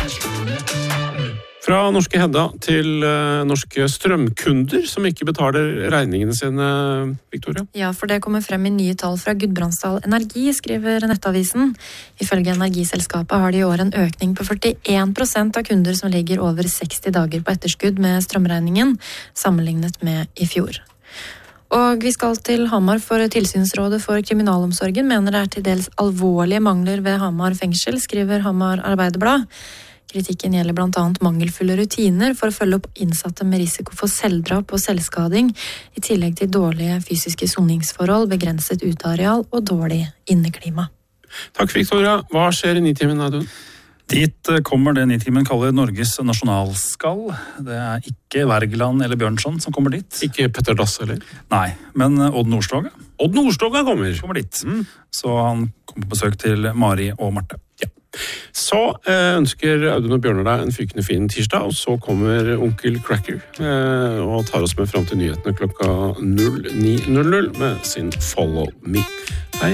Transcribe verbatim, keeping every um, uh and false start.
Fra norske Hedda til uh, norske strømkunder som ikke betaler regningene sine, Victoria. Ja, for det kommer frem i nye tall fra Gudbrandsdal Energi, skriver Nettavisen. Ifølge energiselskapet har de i år en økning på førtien prosent av kunder som ligger over seksti dager på etterskudd med strømregningen, sammenlignet med i fjor. Og vi skal til Hamar, for Tilsynsrådet for kriminalomsorgen mener det er til dels alvorlige mangler ved Hamar fengsel, skriver Hamar Arbeiderblad. Kritikken gjelder blant annet mangelfulle rutiner for å følge opp innsatte med risiko for selvdrap og selvskading, i tillegg til dårlige fysiske soningsforhold, begrenset uteareal og dårlig inneklima. Takk, Victoria. Hva skjer i Nitimen, Audun? Dit kommer det Nitimen kaller Norges nasjonalskall. Det er ikke Wergeland eller Bjørnson som kommer dit. Ikke Petter Dass, eller? Nei, men Odd Nordstoga. Odd Nordstoga kommer. Kommer dit. Mm. Så han kommer på besøk til Mari og Marte. Ja. Så eh, ønsker Audun og Bjørnar deg en fykende fin tirsdag, og så kommer onkel Cracker eh, og tar oss med frem til nyhetene klokka null ni null null med sin Follow Me.